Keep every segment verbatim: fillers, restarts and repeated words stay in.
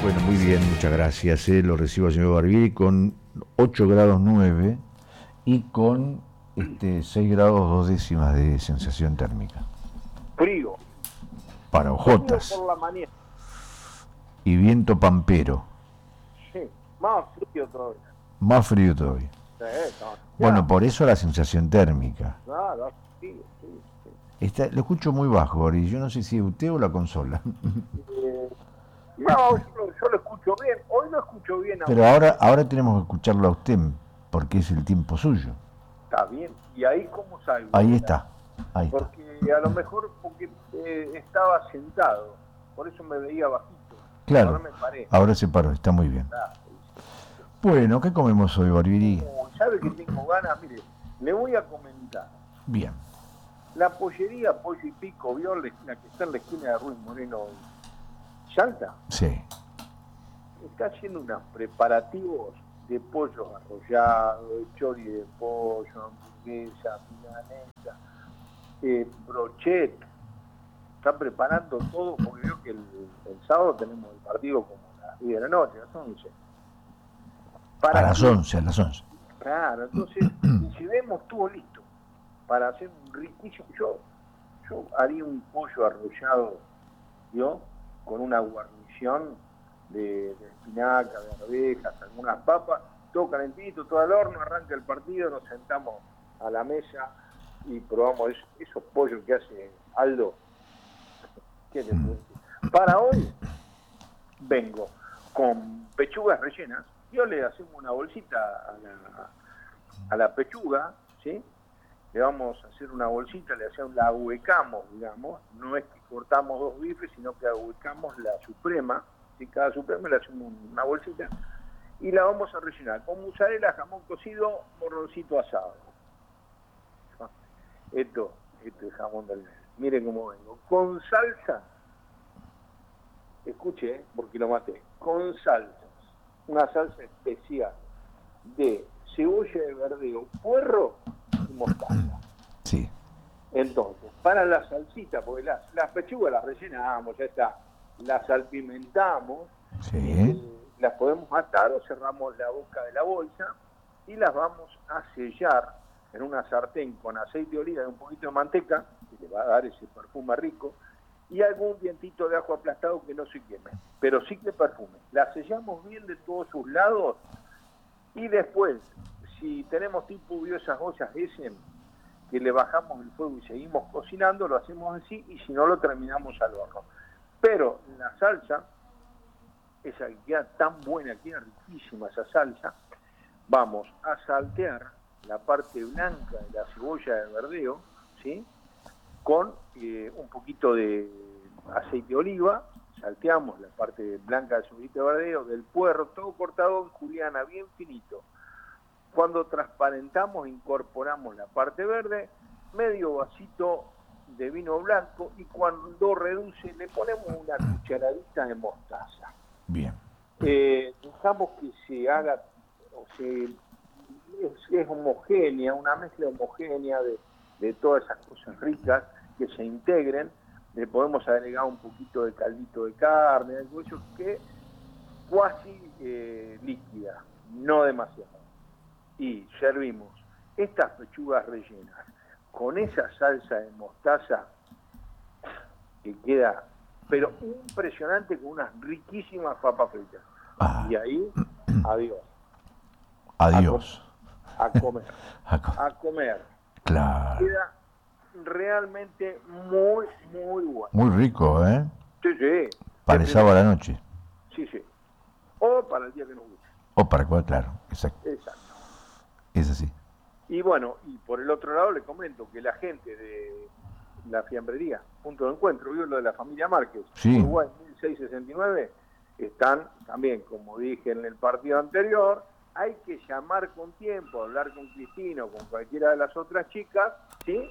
Bueno, muy bien, muchas gracias. Eh. Lo recibo al señor Barbieri con ocho grados nueve y con este, seis grados dos décimas de sensación térmica. Frío. Para ojotas. Frío por la mañana. Y viento pampero. Sí, más frío todavía. Más frío todavía. Sí, no, bueno, por eso la sensación térmica. Claro, sí, sí, sí. Está, lo escucho muy bajo, Boris. Yo no sé si es usted o la consola. Eh, no, yo, yo lo escucho bien. Hoy lo escucho bien. Pero ahora, ahora tenemos que escucharlo a usted, porque es el tiempo suyo. Está bien. ¿Y ahí cómo salgo? Ahí está. Ahí está. Porque a lo mejor porque eh, estaba sentado. Por eso me veía bajito. Claro. Ahora me paré. Ahora se paró. Está muy bien. Claro. Bueno, ¿qué comemos hoy, Barbieri? ¿Sabe que tengo ganas? Mire, le voy a comentar. Bien. La pollería Pollo y Pico, ¿vio la que está en la esquina de Ruiz Moreno Salta? Sí. Está haciendo unos preparativos de pollo arrollado, de chori de pollo, hamburguesa, milanesa, eh, brochet. Está preparando todo porque veo que el, el sábado tenemos el partido como a las diez de la noche, a las once. Para a las que, once, a las once. Claro, entonces, si vemos todo listo para hacer un riquísimo, yo, yo haría un pollo arrollado, ¿yo? Con una guarnición de, de espinaca, de arvejas, algunas papas, todo calentito, todo al horno, arranca el partido, nos sentamos a la mesa y probamos esos, esos pollos que hace Aldo. ¿Qué te puedo decir? Para hoy vengo con pechugas rellenas. Yo le hacemos una bolsita a la, a la pechuga, ¿sí? Le vamos a hacer una bolsita, le hacemos, la ahuecamos, digamos, no es que cortamos dos bifes, sino que ahuecamos la suprema, ¿sí? Cada suprema le hacemos una bolsita y la vamos a rellenar con mozzarella, jamón cocido, morroncito asado. Esto, esto es jamón del mes. Miren cómo vengo. Con salsa, escuche, ¿eh? Porque lo maté, con salsa. Una salsa especial de cebolla de verdeo, puerro y mostaza. Sí. Entonces, para la salsita, porque las, las pechugas las rellenamos, ya está, las salpimentamos, sí. eh, las podemos atar o cerramos la boca de la bolsa y las vamos a sellar en una sartén con aceite de oliva y un poquito de manteca, que le va a dar ese perfume rico, y algún dientito de ajo aplastado que no se queme, pero sí que perfume. La sellamos bien de todos sus lados y después, si tenemos tipo vio esas ollas ese, que le bajamos el fuego y seguimos cocinando, lo hacemos así y si no lo terminamos al horno. Pero la salsa, esa que queda tan buena, queda riquísima esa salsa, vamos a saltear la parte blanca de la cebolla de verdeo, ¿sí? Con eh, un poquito de aceite de oliva, salteamos la parte blanca del cebollita de verdeo, del puerro, todo cortado en juliana, bien finito. Cuando transparentamos, incorporamos la parte verde, medio vasito de vino blanco y cuando reduce le ponemos una cucharadita de mostaza. Bien. Eh, dejamos que se haga, o se, es, es homogénea, una mezcla homogénea de de todas esas cosas ricas que se integren, le podemos agregar un poquito de caldito de carne, algo eso que cuasi eh, líquida, no demasiado. Y servimos estas pechugas rellenas con esa salsa de mostaza que queda, pero impresionante, con unas riquísimas papas fritas. Ah. Y ahí, adiós. Adiós. A, com a comer. A comer. Claro. Queda realmente muy, muy bueno. Muy rico, ¿eh? Sí, sí. Para el sábado a la noche. Sí, sí. O para el día que nos guste. O para cuál, claro, exacto. Exacto. Es así. Y bueno, y por el otro lado le comento que la gente de la fiambrería, punto de encuentro, vio lo de la familia Márquez, sí. Uruguay mil seiscientos sesenta y nueve, están también, como dije en el partido anterior, hay que llamar con tiempo, hablar con Cristina o con cualquiera de las otras chicas, ¿sí?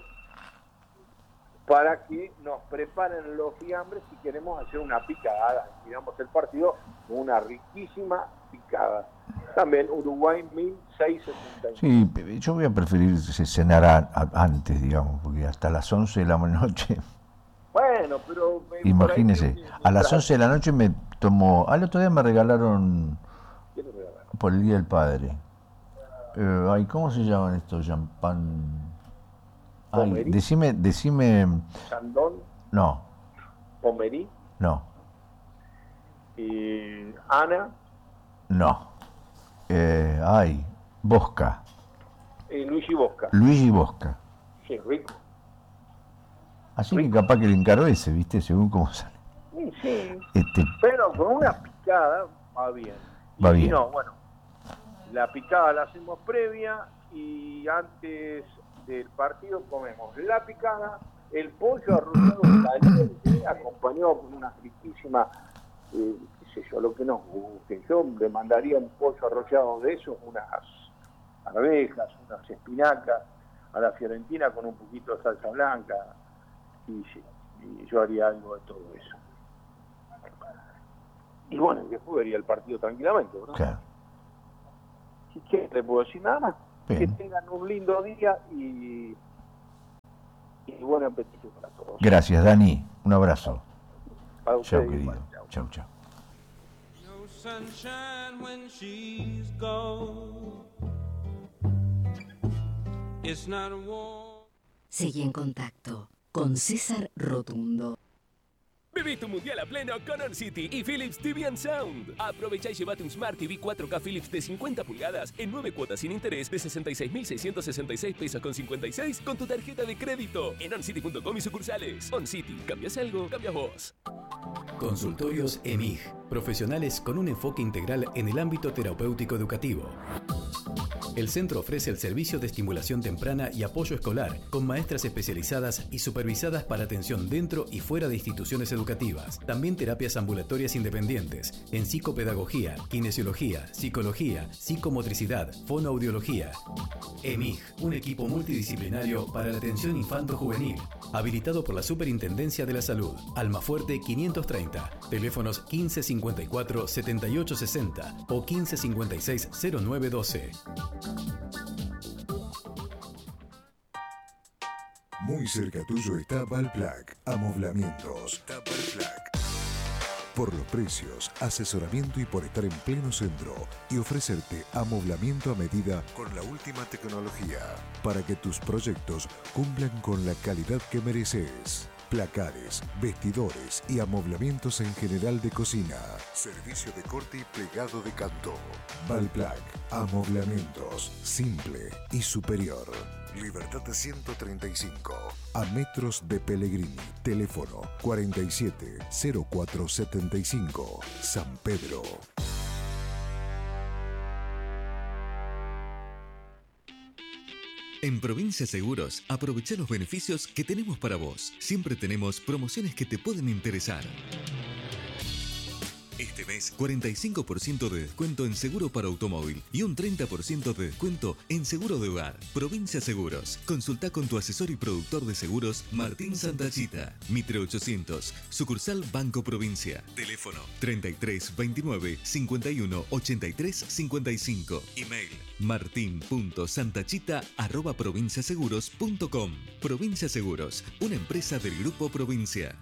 Para que nos preparen los fiambres si queremos hacer una picada. Digamos el partido con una riquísima picada. También Uruguay mil seiscientos sesenta y nueve. Sí, yo voy a preferir cenar a, a, antes, digamos, porque hasta las once de la noche. Bueno, pero... Imagínese, a las once de la noche me tomo... Al otro día me regalaron, ¿Qué le regalaron? por el Día del Padre. Eh, ay, ¿cómo se llaman estos champán? Ay, ¿Pomerí? decime, decime... Chandon, No, Pomerí, no, y Ana, no. Eh, ay, Bosca. y Luigi Bosca. Luigi Bosca. Sí, rico. Así que capaz que le encargo ese, ¿viste? Según cómo sale. Sí, sí. Este, Pero con una picada va bien. Y Va si bien. no, bueno, la picada la hacemos previa y antes del partido comemos la picada, el pollo arrollado caliente, acompañado con una riquísima, eh, qué sé yo, lo que nos guste. Yo le mandaría un pollo arrollado de esos, unas arvejas, unas espinacas, a la fiorentina con un poquito de salsa blanca, y, sí, y yo haría algo de todo eso. Y bueno, después vería el partido tranquilamente, ¿no? claro. Si quieren, le puedo decir nada más. Bien. Que tengan un lindo día y, y buen apetito para todos. Gracias, Dani. Un abrazo. Para Chao, ustedes, querido. igual. Chao. Chao, chao. No sunshine when she's gone. It's not warm. Seguí en contacto con César Rotundo. Viví tu mundial a pleno con On City y Philips T V and Sound. Aprovecha y llévate un Smart T V cuatro K Philips de cincuenta pulgadas en nueve cuotas sin interés de sesenta y seis mil seiscientos sesenta y seis pesos con cincuenta y seis con tu tarjeta de crédito en oncity punto com y sucursales. On City, cambias algo, cambias vos. Consultorios E M I G, profesionales con un enfoque integral en el ámbito terapéutico educativo. El centro ofrece el servicio de estimulación temprana y apoyo escolar, con maestras especializadas y supervisadas para atención dentro y fuera de instituciones educativas. También terapias ambulatorias independientes, en psicopedagogía, kinesiología, psicología, psicomotricidad, fonoaudiología. E M I G, un equipo multidisciplinario para la atención infanto-juvenil, habilitado por la Superintendencia de la Salud. Almafuerte quinientos treinta, teléfonos quince cincuenta y cuatro setenta y ocho sesenta o quince cincuenta y seis cero nueve doce. Muy cerca tuyo está Valplac, amoblamientos. Está Valplac. Por los precios, asesoramiento y por estar en pleno centro y ofrecerte amoblamiento a medida con la última tecnología para que tus proyectos cumplan con la calidad que mereces. Placares, vestidores y amoblamientos en general de cocina. Servicio de corte y plegado de canto. Valplac, amoblamientos, simple y superior. Libertad ciento treinta y cinco, a metros de Pellegrini. Teléfono cuarenta y siete cero cuatro setenta y cinco, San Pedro. En Provincia Seguros, aprovecha los beneficios que tenemos para vos. Siempre tenemos promociones que te pueden interesar. Este mes, cuarenta y cinco por ciento de descuento en seguro para automóvil y un treinta por ciento de descuento en seguro de hogar. Provincia Seguros. Consulta con tu asesor y productor de seguros, Martín Santachita. Mitre ochocientos, sucursal Banco Provincia. Teléfono treinta y tres veintinueve cincuenta y uno ochenta y tres cincuenta y cinco. Email martin punto santachita arroba provinciaseguros punto com. Provincia Seguros, una empresa del Grupo Provincia.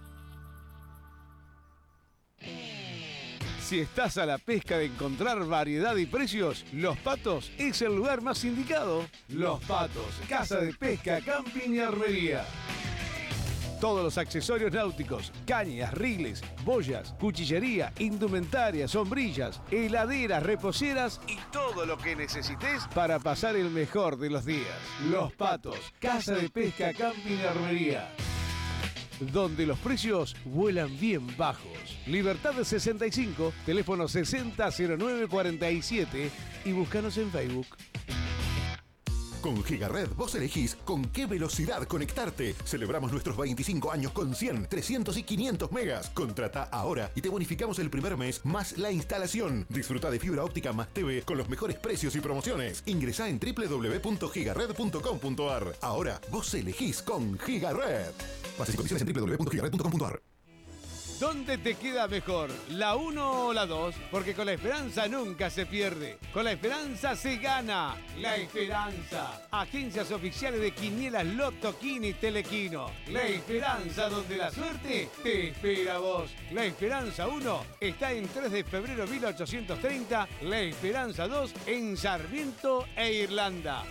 Si estás a la pesca de encontrar variedad y precios, Los Patos es el lugar más indicado. Los Patos, casa de pesca, camping y armería. Todos los accesorios náuticos, cañas, riles, boyas, cuchillería, indumentaria, sombrillas, heladeras, reposeras y todo lo que necesites para pasar el mejor de los días. Los Patos, casa de pesca, camping y armería, donde los precios vuelan bien bajos. Libertad sesenta y cinco, teléfono sesenta cero nueve cuarenta y siete y búscanos en Facebook. Con Gigared vos elegís con qué velocidad conectarte. Celebramos nuestros veinticinco años con cien, trescientos y quinientos megas. Contrata ahora y te bonificamos el primer mes más la instalación. Disfruta de fibra óptica más T V con los mejores precios y promociones. Ingresá en doble u doble u doble u punto gigared punto com punto a r. Ahora vos elegís con Gigared. Bases y condiciones en doble u doble u doble u punto gigared punto com punto a r. ¿Dónde te queda mejor, la uno o la dos? Porque con la esperanza nunca se pierde. Con la esperanza se gana. La Esperanza. Agencias oficiales de Quinielas Loto, Kini, Telequino. La Esperanza, donde la suerte te espera a vos. La Esperanza uno está en tres de febrero mil ochocientos treinta. La Esperanza dos en Sarmiento e Irlanda.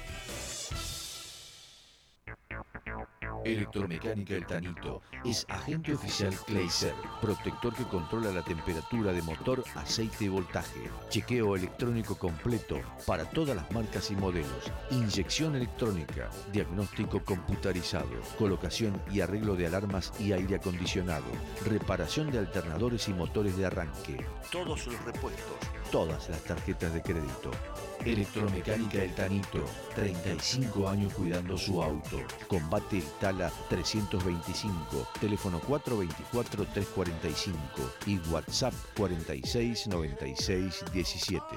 Electromecánica El Tanito es agente oficial Clayser, protector que controla la temperatura de motor, aceite y voltaje. Chequeo electrónico completo para todas las marcas y modelos. Inyección electrónica, diagnóstico computarizado, colocación y arreglo de alarmas y aire acondicionado, reparación de alternadores y motores de arranque. Todos los repuestos, todas las tarjetas de crédito. Electromecánica El Tanito, treinta y cinco años cuidando su auto. Combate Itala trescientos veinticinco, teléfono cuatro dos cuatro, tres cuatro cinco y WhatsApp cuarenta y seis noventa y seis diecisiete.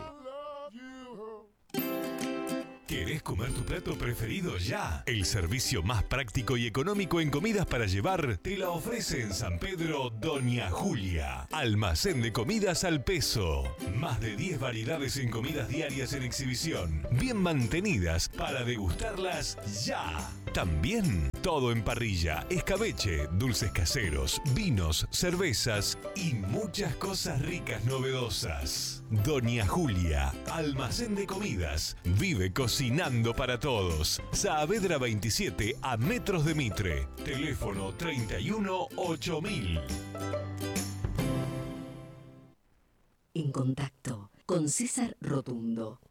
¿Querés comer tu plato preferido ya? El servicio más práctico y económico en comidas para llevar te la ofrece en San Pedro Doña Julia. Almacén de comidas al peso. Más de diez variedades en comidas diarias en exhibición. Bien mantenidas para degustarlas ya. También todo en parrilla, escabeche, dulces caseros, vinos, cervezas y muchas cosas ricas novedosas. Doña Julia, almacén de comidas. Vive cocinando para todos. Saavedra veintisiete a metros de Mitre. Teléfono treinta y uno ocho mil. En contacto con César Rotundo.